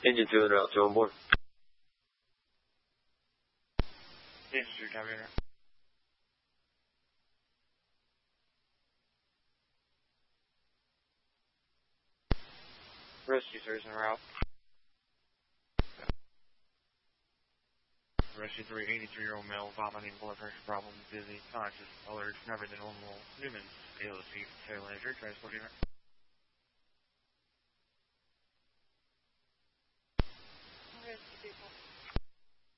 Engine 2 en route, Joe on board. Engine 2, copy en route. Rescue service en route. Rescue 3, 83-year-old male, vomiting, blood pressure problem, dizzy, conscious, alert, never than normal, Newman, AOC, tail injury, transporting her. Rescue people.